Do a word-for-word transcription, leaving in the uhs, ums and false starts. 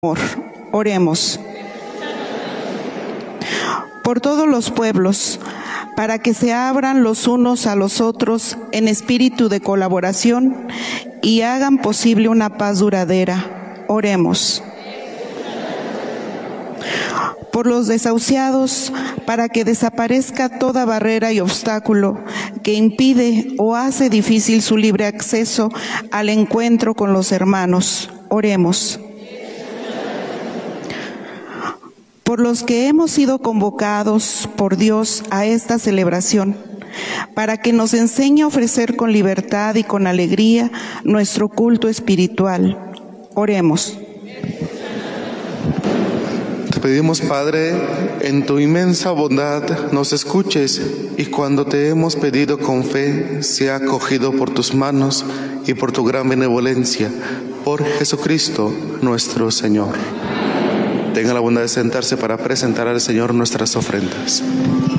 Oremos. Por todos los pueblos, para que se abran los unos a los otros en espíritu de colaboración y hagan posible una paz duradera. Oremos. Por los desahuciados, para que desaparezca toda barrera y obstáculo que impide o hace difícil su libre acceso al encuentro con los hermanos. Oremos. Por los que hemos sido convocados por Dios a esta celebración, para que nos enseñe a ofrecer con libertad y con alegría nuestro culto espiritual. Oremos. Te pedimos, Padre, en tu inmensa bondad nos escuches y cuando te hemos pedido con fe sea acogido por tus manos y por tu gran benevolencia, por Jesucristo nuestro Señor. Tenga la bondad de sentarse para presentar al Señor nuestras ofrendas.